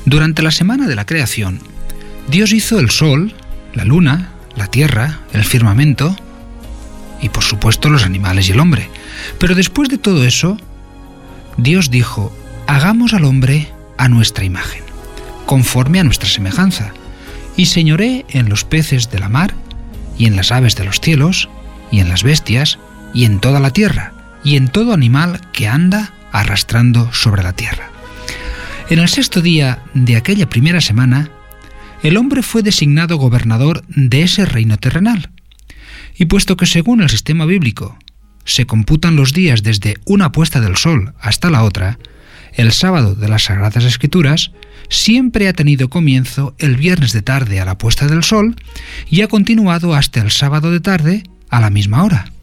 Durante la semana de la creación, Dios hizo el sol, la luna, la tierra, el firmamento y por supuesto los animales y el hombre. Pero después de todo eso, Dios dijo: hagamos al hombre a nuestra imagen, conforme a nuestra semejanza, y señoree en los peces de la mar, y en las aves de los cielos, y en las bestias, y en toda la tierra, y en todo animal que anda arrastrando sobre la tierra. En el sexto día de aquella primera semana, el hombre fue designado gobernador de ese reino terrenal. Y puesto que según el sistema bíblico se computan los días desde una puesta del sol hasta la otra, el sábado de las Sagradas Escrituras siempre ha tenido comienzo el viernes de tarde a la puesta del sol y ha continuado hasta el sábado de tarde a la misma hora.